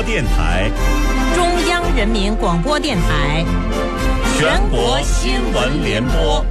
播电台、 中央人民广播电台、 全国新闻联播。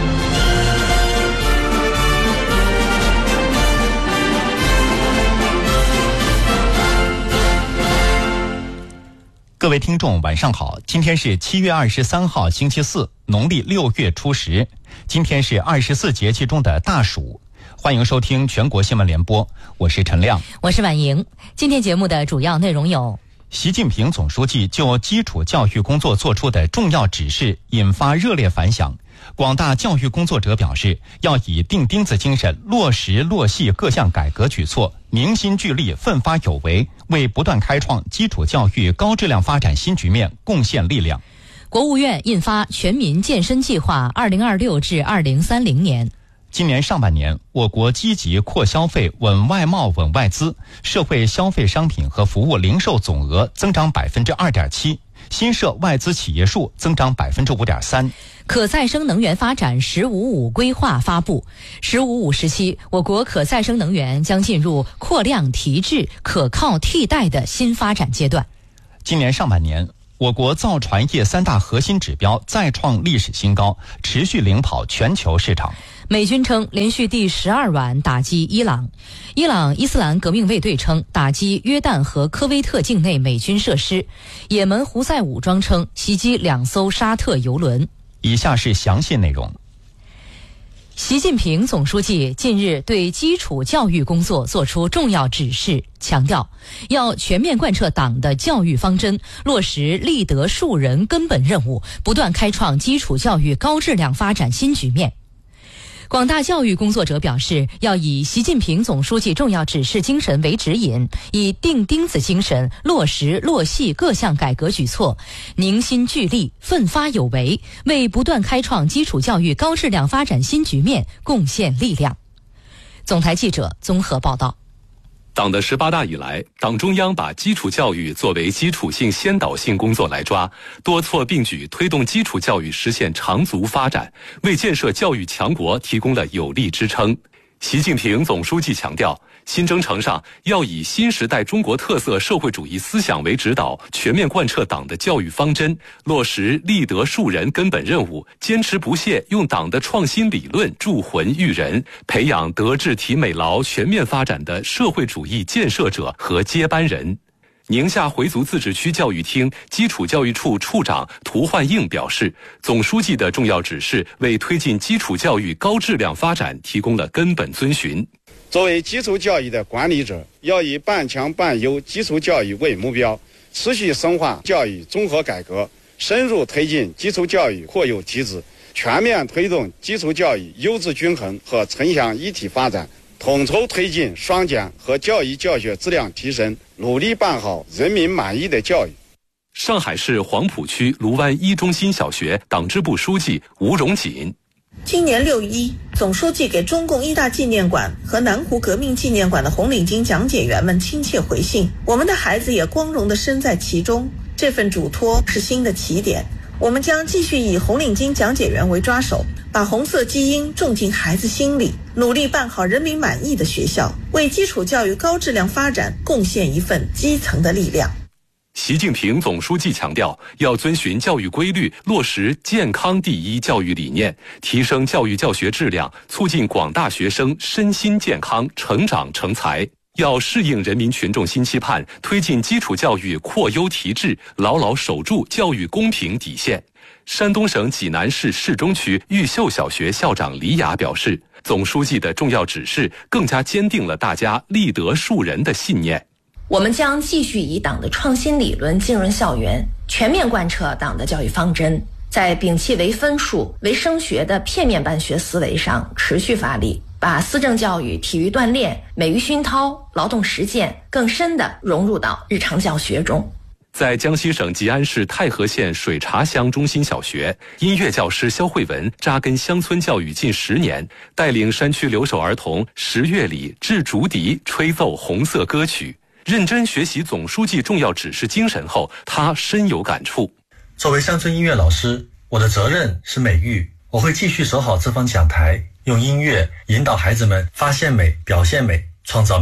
各位听众晚上好，今天是7月23号星期四，农历6月初10，今天是24节气中的大暑。欢迎收听全国新闻联播，我是陈亮， 我是婉莹。今天节目的主要内容有： 习近平总书记就基础教育工作作出的重要指示引发热烈反响，广大教育工作者表示，要以钉钉子精神落实落细各项改革举措，凝心聚力，奋发有为，为不断开创基础教育高质量发展新局面贡献力量。 国务院印发全民健身计划2026至2030年。 今年上半年，我国积极扩消费、稳外贸、稳外资，社会消费商品和服务零售总额增长 2.7%， 新设外资企业数增长 5.3%。 可再生能源发展“15+5”规划发布，“15+5”时期，我国可再生能源将进入扩量提质、可靠替代的新发展阶段。 今年上半年，我国造船业3大核心指标再创历史新高，持续领跑全球市场。 美军称连续第12晚打击伊朗，伊朗伊斯兰革命卫队称打击约旦和科威特境内美军设施，也门胡塞武装称袭击2艘沙特油轮。 以下是详细内容。 习近平总书记近日对基础教育工作作出重要指示，强调要全面贯彻党的教育方针，落实立德树人根本任务，不断开创基础教育高质量发展新局面。广大教育工作者表示，要以习近平总书记重要指示精神为指引，以钉钉子精神落实落细各项改革举措，凝心聚力，奋发有为，为不断开创基础教育高质量发展新局面贡献力量。总台记者综合报道。 党的18大以来，党中央把基础教育作为基础性先导性工作来抓，多措并举推动基础教育实现长足发展，为建设教育强国提供了有力支撑。习近平总书记强调，新征程上要以新时代中国特色社会主义思想为指导，全面贯彻党的教育方针，落实立德树人根本任务，坚持不懈用党的创新理论铸魂育人，培养德智体美劳全面发展的社会主义建设者和接班人。宁夏回族自治区教育厅基础教育处处长涂焕映表示，总书记的重要指示为推进基础教育高质量发展提供了根本遵循。 作为基础教育的管理者，要以半强半优基础教育为目标，持续深化教育综合改革，深入推进基础教育扩优提质，全面推动基础教育优质均衡和城乡一体发展，统筹推进双减和教育教学质量提升，努力办好人民满意的教育。 上海市黄浦区卢湾一中心小学党支部书记吴荣锦， 今年6·1，总书记给中共一大纪念馆和南湖革命纪念馆的红领巾讲解员们亲切回信，我们的孩子也光荣地身在其中，这份嘱托是新的起点。我们将继续以红领巾讲解员为抓手，把红色基因种进孩子心里，努力办好人民满意的学校，为基础教育高质量发展贡献一份基层的力量。 习近平总书记强调，要遵循教育规律，落实健康第一教育理念，提升教育教学质量，促进广大学生身心健康、成长成才。要适应人民群众新期盼，推进基础教育扩优提质，牢牢守住教育公平底线。山东省济南市市中区玉秀小学校长李雅表示，总书记的重要指示更加坚定了大家立德树人的信念。 我们将继续以党的创新理论浸润校园，全面贯彻党的教育方针，在摒弃唯分数、唯升学的片面办学思维上持续发力，把思政教育、体育锻炼、美育熏陶、劳动实践更深地融入到日常教学中。 在江西省吉安市太和县水茶乡中心小学，音乐教师肖慧文扎根乡村教育近10年，带领山区留守儿童10月里制竹笛、吹奏红色歌曲。认真学习总书记重要指示精神后，他深有感触。 作为乡村音乐老师，我的责任是美育，我会继续守好这方讲台，用音乐引导孩子们发现美、表现美、创造美。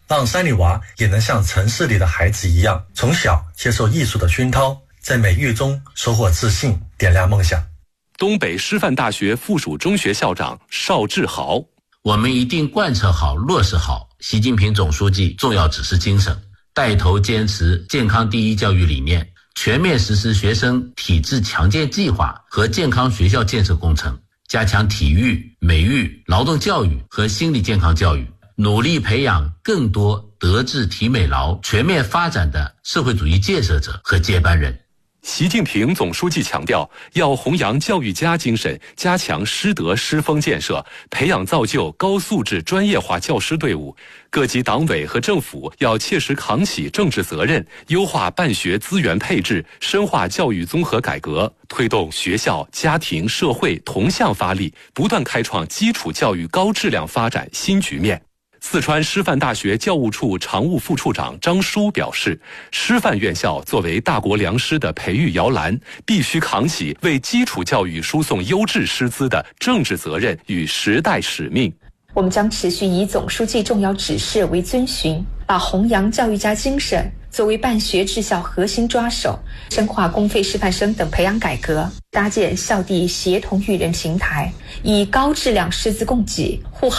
让山里娃也能像城市里的孩子一样，从小接受艺术的熏陶，在美育中收获自信，点亮梦想。 东北师范大学附属中学校长邵志豪： 我们一定贯彻好、落实好习近平总书记重要指示精神，带头坚持健康第一教育理念，全面实施学生体质强健计划和健康学校建设工程，加强体育、美育、劳动教育和心理健康教育，努力培养更多德智体美劳全面发展的社会主义建设者和接班人。 习近平总书记强调，要弘扬教育家精神，加强师德师风建设，培养造就高素质专业化教师队伍。各级党委和政府要切实扛起政治责任，优化办学资源配置，深化教育综合改革，推动学校、家庭、社会同向发力，不断开创基础教育高质量发展新局面。四川师范大学教务处常务副处长张舒表示，师范院校作为大国良师的培育摇篮，必须扛起为基础教育输送优质师资的政治责任与时代使命。 我们将持续以总书记重要指示为遵循，把弘扬教育家精神作为办学治校核心抓手，深化公费师范生等培养改革，搭建校地协同育人平台，以高质量师资供给护好